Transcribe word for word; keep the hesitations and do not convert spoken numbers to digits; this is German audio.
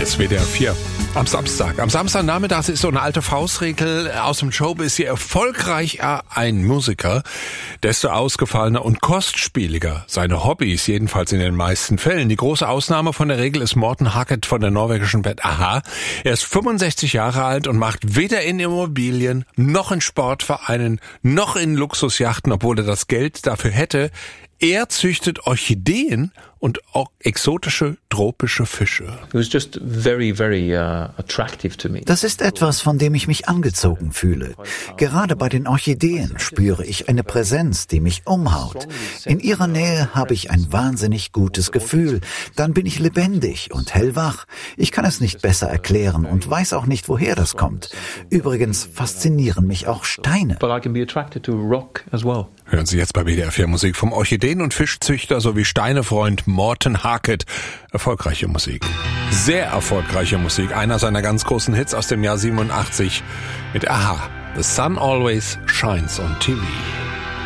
Hier ist W D R vier am Samstag. Am Samstagnachmittag ist so eine alte Faustregel aus dem Showbiz: Je erfolgreicher ein Musiker, desto ausgefallener und kostspieliger seine Hobbys, jedenfalls in den meisten Fällen. Die große Ausnahme von der Regel ist Morten Harket von der norwegischen Band a-ha. Er ist fünfundsechzig Jahre alt und macht weder in Immobilien, noch in Sportvereinen, noch in Luxusjachten, obwohl er das Geld dafür hätte. Er züchtet Orchideen und auch exotische tropische Fische. It was just very, very uh, attractive to me. Das ist etwas, von dem ich mich angezogen fühle. Gerade bei den Orchideen spüre ich eine Präsenz, die mich umhaut. In ihrer Nähe habe ich ein wahnsinnig gutes Gefühl. Dann bin ich lebendig und hellwach. Ich kann es nicht besser erklären und weiß auch nicht, woher das kommt. Übrigens faszinieren mich auch Steine. But I can be attracted to rock as well. Hören Sie jetzt bei W D R vier Musik vom Orchideen- und Fischzüchter sowie Steinefreund Morten Harket. Erfolgreiche Musik. Sehr erfolgreiche Musik. Einer seiner ganz großen Hits aus dem Jahr siebenundachtzig mit a-ha. The Sun Always Shines on T V.